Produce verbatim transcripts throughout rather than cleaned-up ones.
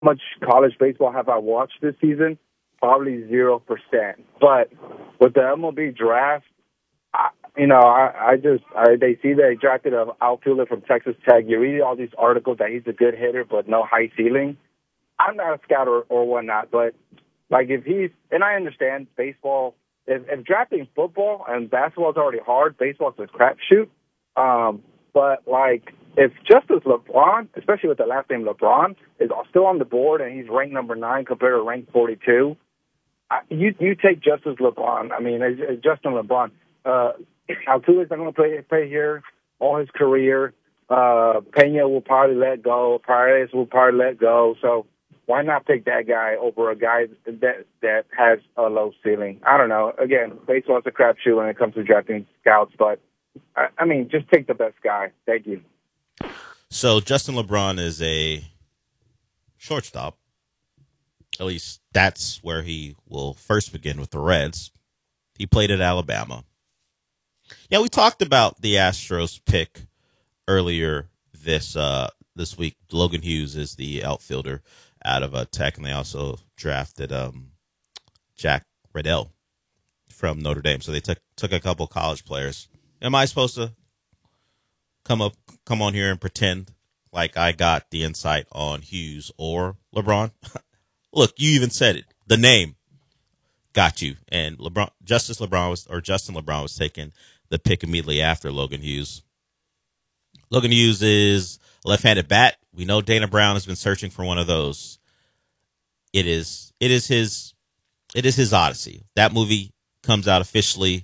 much college baseball have I watched this season? Probably zero percent. But with the M L B draft, I, you know, I, I just I, they see that he drafted an outfielder from Texas Tech. You read all these articles that he's a good hitter but no high ceiling. I'm not a scout or, or whatnot, but like if he's and I understand baseball. If, if drafting football and basketball is already hard, baseball is a crapshoot. Um, but like if Justice LeBron, especially with the last name LeBron, is still on the board and he's ranked number nine compared to ranked forty-two, I, you you take Justice LeBron. I mean, it's, it's Justin LeBron. Uh, Altuve's not going to play play here all his career. Uh, Pena will probably let go. Paredes will probably let go. So why not pick that guy over a guy that that has a low ceiling? I don't know. Again, baseball is a crapshoot when it comes to drafting scouts, but I, I mean, just take the best guy. Thank you. So Justin LeBron is a shortstop. At least that's where he will first begin with the Reds. He played at Alabama. Yeah, we talked about the Astros pick earlier this uh, this week. Logan Hughes is the outfielder out of uh, Tech, and they also drafted um, Jack Riddell from Notre Dame. So they took took a couple college players. Am I supposed to come up, come on here and pretend like I got the insight on Hughes or LeBron? Look, you even said it. The name got you, and LeBron, Justice LeBron was, or Justin LeBron was taking the pick immediately after Logan Hughes. Logan Hughes is a left-handed bat. We know Dana Brown has been searching for one of those. It is it is his it is his Odyssey. That movie comes out officially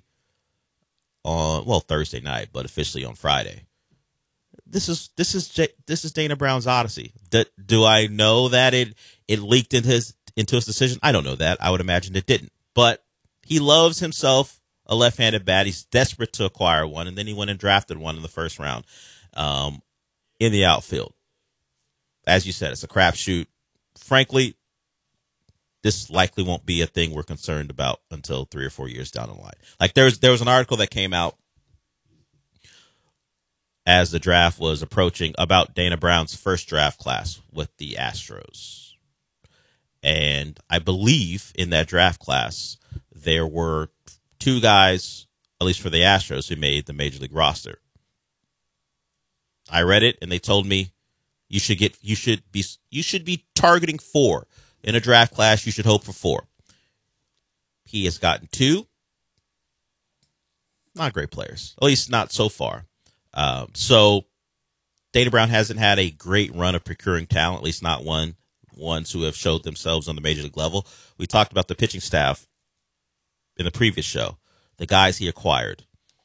on well Thursday night, but officially on Friday. This is this is J, this is Dana Brown's Odyssey. Do, do I know that it it leaked into his into his decision? I don't know that. I would imagine it didn't. But he loves himself a left-handed bat. He's desperate to acquire one, and then he went and drafted one in the first round um, in the outfield. As you said, it's a crapshoot. Frankly, this likely won't be a thing we're concerned about until three or four years down the line. Like there's there was an article that came out as the draft was approaching about Dana Brown's first draft class with the Astros. And I believe in that draft class, there were two guys, at least for the Astros, who made the Major League roster. I read it and they told me you should get, you should be, you should be targeting four in a draft class. You should hope for four. He has gotten two. Not great players, at least not so far. Um, so Dana Brown hasn't had a great run of procuring talent, at least not one, ones who have showed themselves on the major league level. We talked about the pitching staff in the previous show, the guys he acquired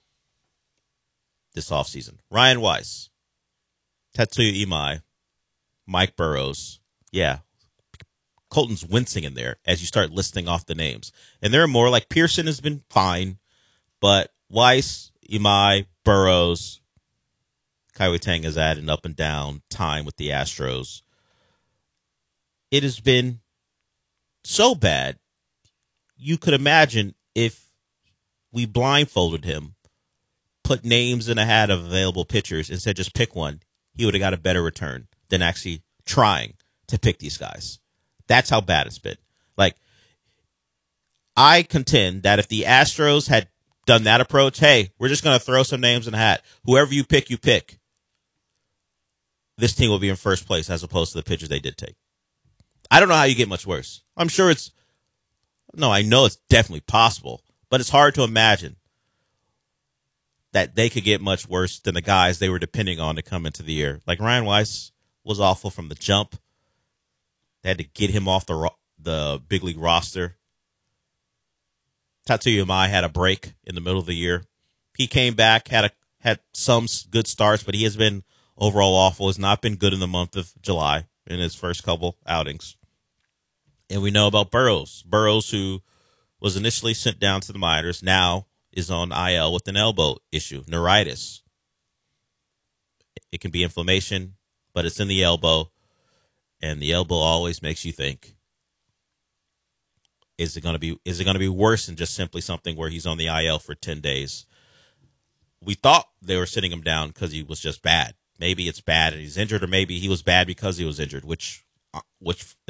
this offseason. Ryan Weiss, Tetsuya Imai, Mike Burrows. Yeah, Colton's wincing in there as you start listing off the names. And there are more, like Pearson has been fine, but Weiss, Imai, Burrows, Kaiwei Tang has had an up and down time with the Astros. It has been so bad, you could imagine if we blindfolded him, put names in a hat of available pitchers, and said just pick one, he would have got a better return than actually trying to pick these guys. That's how bad it's been. Like, I contend that if the Astros had done that approach, hey, we're just going to throw some names in a hat. Whoever you pick, you pick. This team will be in first place as opposed to the pitchers they did take. I don't know how you get much worse. I'm sure it's, no, I know it's definitely possible, but it's hard to imagine that they could get much worse than the guys they were depending on to come into the year. Like Ryan Weiss was awful from the jump. They had to get him off the ro- the big league roster. Tatsuya Imai had a break in the middle of the year. He came back, had a had some good starts, but he has been overall awful. Has not been good in the month of July in his first couple outings. And we know about Burrows. Burrows, who was initially sent down to the minors, now is on I L with an elbow issue, neuritis. It can be inflammation, but it's in the elbow. And the elbow always makes you think, is it going to be is it going to be worse than just simply something where he's on the I L for ten days? We thought they were sitting him down because he was just bad. Maybe it's bad and he's injured, or maybe he was bad because he was injured, which which